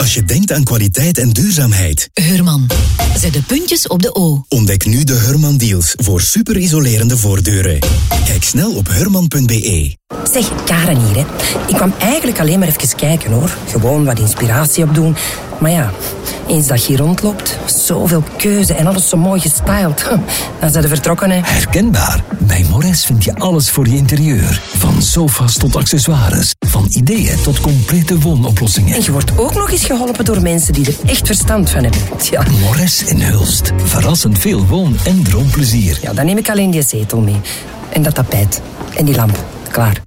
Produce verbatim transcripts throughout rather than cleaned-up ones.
Als je denkt aan kwaliteit en duurzaamheid. Hurman. Zet de puntjes op de O. Ontdek nu de Hurman deals voor superisolerende voordeuren. Kijk snel op hurman punt b e. Zeg, Karen hier, hè. Ik kwam eigenlijk alleen maar even kijken, hoor. Gewoon wat inspiratie opdoen. Maar ja, eens dat je hier rondloopt, zoveel keuze en alles zo mooi gestyled. Dan zijn ze vertrokken, hè. Herkenbaar. Bij Mores vind je alles voor je interieur. Van sofa's tot accessoires. Van ideeën tot complete woonoplossingen. En je wordt ook nog eens geholpen door mensen die er echt verstand van hebben. Tja. Mores in Hulst. Verrassend veel woon- en droomplezier. Ja, dan neem ik alleen die zetel mee. En dat tapijt. En die lamp. Klaar.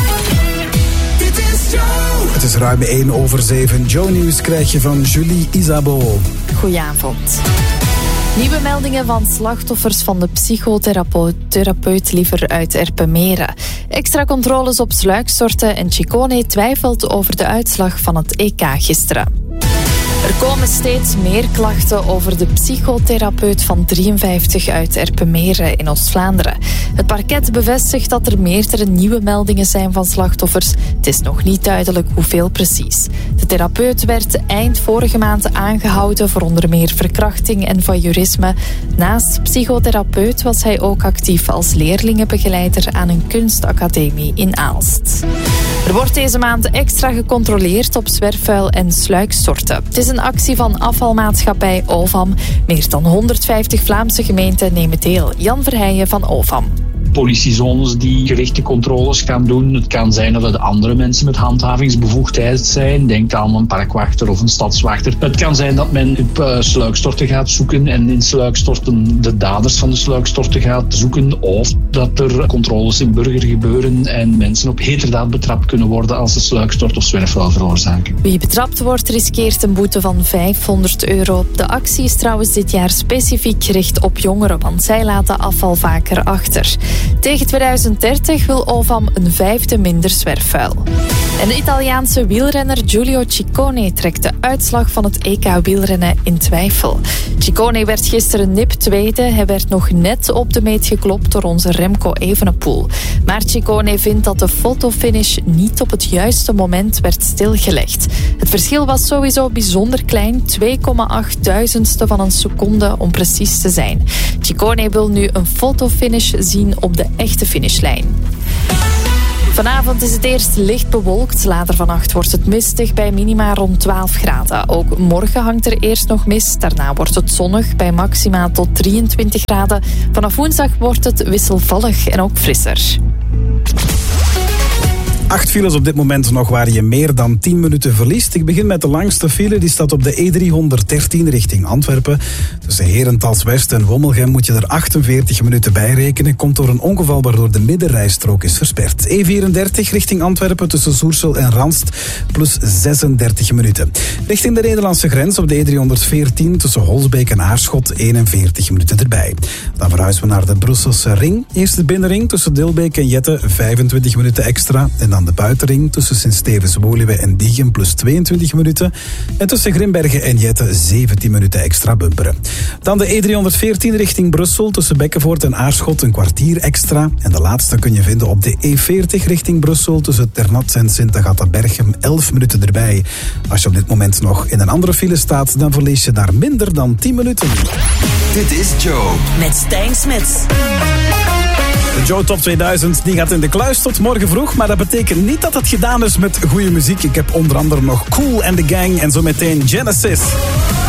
Het is ruim één over zeven. Joe Nieuws krijg je van Julie Isabeau. Goedenavond. Nieuwe meldingen van slachtoffers van de psychotherapeut liever uit Erpenmeren. Extra controles op Sluiksorten en Ciccone twijfelt over de uitslag van het E K gisteren. Er komen steeds meer klachten over de psychotherapeut van drieënvijftig uit Erpenmeren in Oost-Vlaanderen. Het parket bevestigt dat er meerdere nieuwe meldingen zijn van slachtoffers. Het is nog niet duidelijk hoeveel precies. De therapeut werd eind vorige maand aangehouden voor onder meer verkrachting en voyeurisme. Naast psychotherapeut was hij ook actief als leerlingenbegeleider aan een kunstacademie in Aalst. Er wordt deze maand extra gecontroleerd op zwerfvuil en sluiksorten. Het is een actie van afvalmaatschappij OVAM. Meer dan honderdvijftig Vlaamse gemeenten nemen deel. Jan Verheijen van OVAM. Politiezones die gerichte controles gaan doen. Het kan zijn dat het andere mensen met handhavingsbevoegdheid zijn. Denk aan een parkwachter of een stadswachter. Het kan zijn dat men op uh, sluikstorten gaat zoeken en in sluikstorten de daders van de sluikstorten gaat zoeken. Of dat er controles in Burger gebeuren en mensen op heterdaad betrapt kunnen worden als ze sluikstort of zwerfvuil veroorzaken. Wie betrapt wordt riskeert een boete van vijfhonderd euro. De actie is trouwens dit jaar specifiek gericht op jongeren, want zij laten afval vaker achter. Tegen tweeduizend dertig wil OVAM een vijfde minder zwerfvuil. En de Italiaanse wielrenner Giulio Ciccone trekt de uitslag van het E K wielrennen in twijfel. Ciccone werd gisteren nip tweede. Hij werd nog net op de meet geklopt door onze Remco Evenepoel. Maar Ciccone vindt dat de fotofinish niet op het juiste moment werd stilgelegd. Het verschil was sowieso bijzonder klein, twee komma acht duizendste van een seconde om precies te zijn. Ciccone wil nu een fotofinish zien op de echte finishlijn. Vanavond is het eerst licht bewolkt. Later vannacht wordt het mistig bij minima rond twaalf graden. Ook morgen hangt er eerst nog mist. Daarna wordt het zonnig bij maxima tot drieëntwintig graden. Vanaf woensdag wordt het wisselvallig en ook frisser. Acht files op dit moment nog waar je meer dan tien minuten verliest. Ik begin met de langste file. Die staat op de E driehonderddertien richting Antwerpen. Tussen Herentals West en Wommelgem moet je er achtenveertig minuten bij rekenen. Komt door een ongeval waardoor de middenrijstrook is versperd. E vierendertig richting Antwerpen tussen Soersel en Ranst. Plus zesendertig minuten. Richting de Nederlandse grens op de E driehonderdveertien tussen Holsbeek en Aarschot. eenenveertig minuten erbij. Dan verhuizen we naar de Brusselse ring. Eerst de binnenring tussen Dilbeek en Jette. vijfentwintig minuten extra. En dan de buitenring tussen Sint-Stevens-Woluwe en Diegem plus tweeëntwintig minuten. En tussen Grimbergen en Jette zeventien minuten extra bumperen. Dan de E driehonderdveertien richting Brussel tussen Bekkenvoort en Aarschot een kwartier extra. En de laatste kun je vinden op de E veertig richting Brussel tussen Ternat en Sint-Agatha-Berchem elf minuten erbij. Als je op dit moment nog in een andere file staat, dan verlies je daar minder dan tien minuten. Dit is Joe. Met Stijn Smits. De Joe Top tweeduizend die gaat in de kluis tot morgen vroeg, maar dat betekent niet dat het gedaan is met goede muziek. Ik heb onder andere nog Cool and the Gang en zo meteen Genesis.